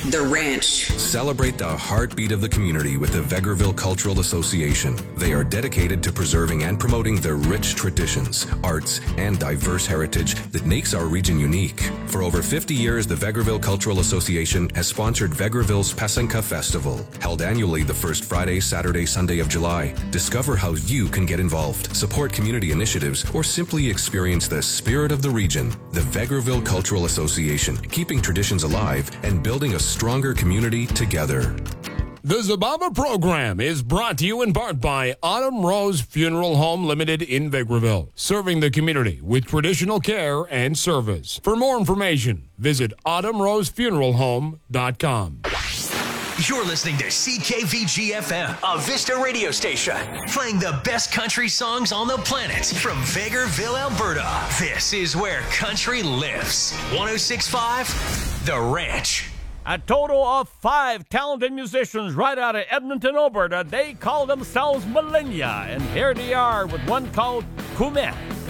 The Ranch. Celebrate the heartbeat of the community with the Vegreville Cultural Association. They are dedicated to preserving and promoting the rich traditions, arts, and diverse heritage that makes our region unique. For over 50 years, the Vegreville Cultural Association has sponsored Vegreville's Pasanka Festival, held annually the first Friday, Saturday, Sunday of July. Discover how you can get involved, support community initiatives, or simply experience the spirit of the region. The Vegreville Cultural Association, keeping traditions alive and building a stronger community together. The Zababa program is brought to you in part by Autumn Rose Funeral Home Limited in Vegreville, serving the community with traditional care and service. For more information, visit autumnrosefuneralhome.com. You're listening to CKVG-FM, a Vista radio station, playing the best country songs on the planet from Vegreville, Alberta. This is where country lives. 106.5, The Ranch. A total of 5 talented musicians right out of Edmonton, Alberta. They call themselves Millennia, and here they are with one called Kumet.